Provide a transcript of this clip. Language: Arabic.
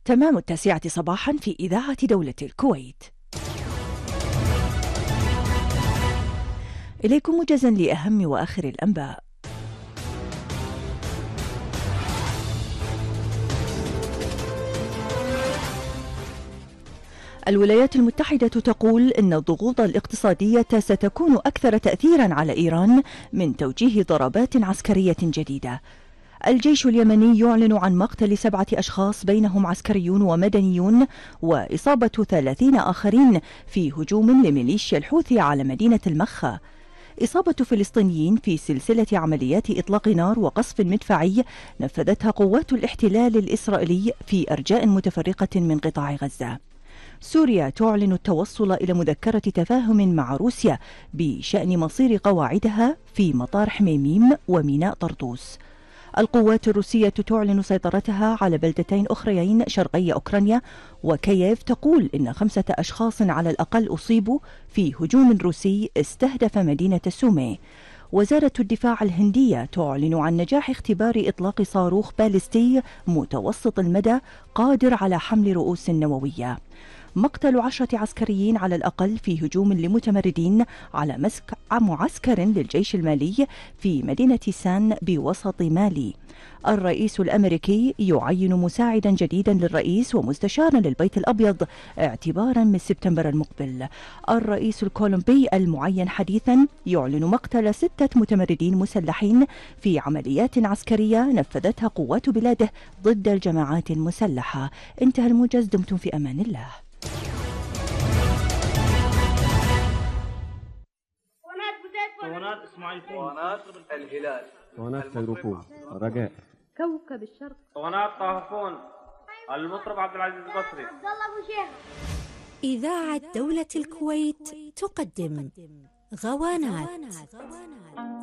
تمام 9 صباحا في إذاعة دولة الكويت. إليكم موجزا لأهم وآخر الأنباء. الولايات المتحدة تقول إن الضغوط الاقتصادية ستكون أكثر تأثيرا على إيران من توجيه ضربات عسكرية جديدة. الجيش اليمني يعلن عن مقتل 7 أشخاص بينهم عسكريون ومدنيون وإصابة 30 آخرين في هجوم لميليشيا الحوثي على مدينة المخا. إصابة فلسطينيين في سلسلة عمليات إطلاق نار وقصف مدفعي نفذتها قوات الاحتلال الإسرائيلي في أرجاء متفرقة من قطاع غزة. سوريا تعلن التوصل إلى مذكرة تفاهم مع روسيا بشأن مصير قواعدها في مطار حميميم وميناء طرطوس. القوات الروسية تعلن سيطرتها على بلدتين أخريين شرقي أوكرانيا، وكييف تقول إن 5 أشخاص على الأقل أصيبوا في هجوم روسي استهدف مدينة سومي. وزارة الدفاع الهندية تعلن عن نجاح اختبار إطلاق صاروخ باليستي متوسط المدى قادر على حمل رؤوس نووية. مقتل 10 عسكريين على الأقل في هجوم لمتمردين على معسكر للجيش المالي في مدينة سان بوسط مالي. الرئيس الأمريكي يعين مساعدا جديدا للرئيس ومستشارا للبيت الأبيض اعتبارا من سبتمبر المقبل. الرئيس الكولومبي المعين حديثا يعلن مقتل 6 متمردين مسلحين في عمليات عسكرية نفذتها قوات بلاده ضد الجماعات المسلحة. انتهى الموجز، دمتم في أمان الله. اسماعيل اسماعيلية، الهلال، فيروكو، رجاء، كوكب الشرق، طاهفون، المطرب عبد العزيز القصري. إذاعة دولة الكويت تقدم غوانات.